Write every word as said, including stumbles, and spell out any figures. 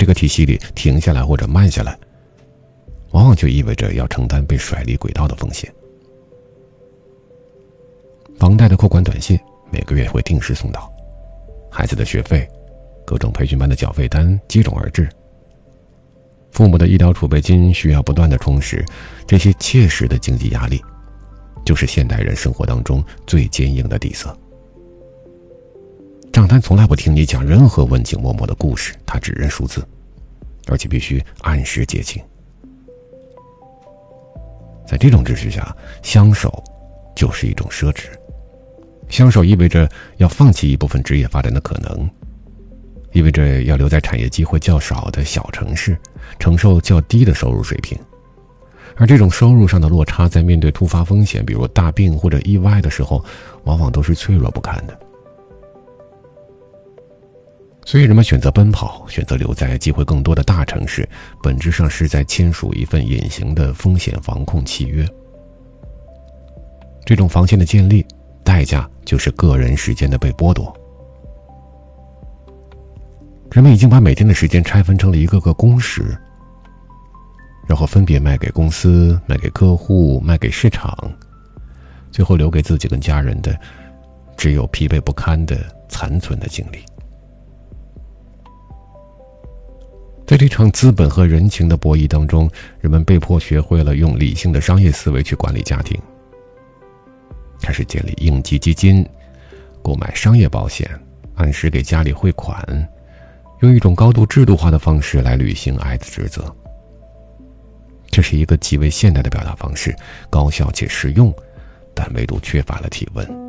个体系里停下来或者慢下来，往往就意味着要承担被甩离轨道的风险。房贷的扣款短信每个月会定时送到，孩子的学费、各种培训班的缴费单接踵而至，父母的医疗储备金需要不断的充实，这些切实的经济压力就是现代人生活当中最坚硬的底色。账单从来不听你讲任何温情脉脉的故事，他只认数字，而且必须按时结清。在这种秩序下，相守就是一种奢侈。相守意味着要放弃一部分职业发展的可能，意味着要留在产业机会较少的小城市，承受较低的收入水平。而这种收入上的落差，在面对突发风险，比如大病或者意外的时候，往往都是脆弱不堪的。所以人们选择奔跑，选择留在机会更多的大城市，本质上是在签署一份隐形的风险防控契约。这种防线的建立，代价就是个人时间的被剥夺。人们已经把每天的时间拆分成了一个个工时，然后分别卖给公司、卖给客户、卖给市场，最后留给自己跟家人的，只有疲惫不堪的残存的精力。在这场资本和人情的博弈当中，人们被迫学会了用理性的商业思维去管理家庭，开始建立应急基金，购买商业保险，按时给家里汇款，用一种高度制度化的方式来履行爱的职责。这是一个极为现代的表达方式，高效且实用，但唯独缺乏了体温。